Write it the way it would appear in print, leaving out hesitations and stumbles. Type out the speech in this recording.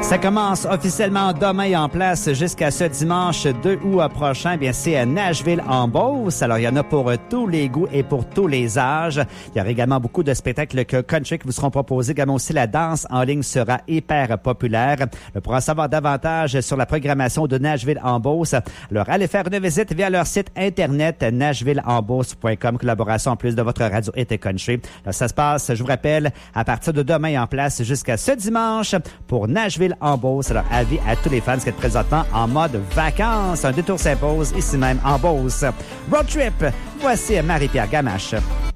Ça commence officiellement demain et en place jusqu'à ce dimanche 2 août prochain. Bien, c'est à Nashville en Beauce. Alors, il y en a pour tous les goûts et pour tous les âges. Il y aura également beaucoup de spectacles country qui vous seront proposés. Également aussi, la danse en ligne sera hyper populaire. Pour en savoir davantage sur la programmation de Nashville en Beauce, alors allez faire une visite via leur site internet nashvilleenbeauce.com. Collaboration en plus de votre radio et country. Alors, ça se passe, je vous rappelle, à partir de demain en place jusqu'à ce dimanche pour Nashville en Beauce. Alors, avis à tous les fans qui sont présentement en mode vacances. Un détour s'impose ici même en Beauce. Road Trip, voici Marie-Pierre Gamache.